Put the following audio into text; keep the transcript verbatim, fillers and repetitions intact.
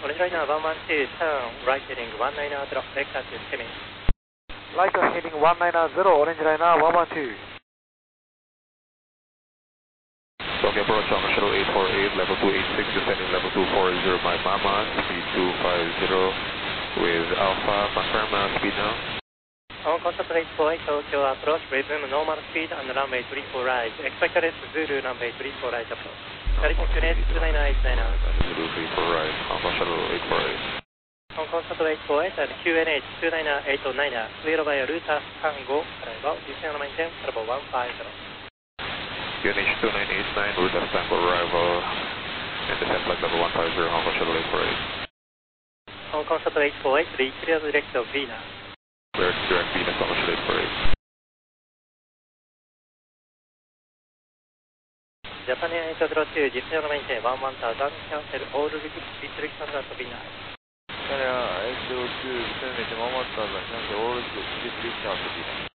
Orange Liner one one two, turn right heading one nine zero, vector to Semi. Right heading one nine zero, Orange Liner one one two. Okay, approach on shuttle eight four eight, level two eight six, descending level two four zero, my mama, speed two five zero with Alpha, confirm uh, speed now. On contact eight four eight, Tokyo approach, resume normal speed and runway three four right. Expect rest Zulu runway three four right approach. Correction to net two nine eight nine. Zulu three four right, on shuttle eight four eight. On contact eight four eight at Q N H two nine eight nine, clear by router Tango, arrival, descend maintain, turbo one five zero. Q N H two nine eight nine, router Tango arrival, and descend flight level one five zero, Hong Kong shuttle eight four eight. On contact eight four eight, reach clear direct of Venus. Clear direct Venus, Hong Kong shuttle eight four eight. Japan Air eight zero two, descend maintain one one thousand, cancel all restrictions at Venus. Japan Air eight zero two, descend maintain one one thousand, cancel all restrictions at Venus.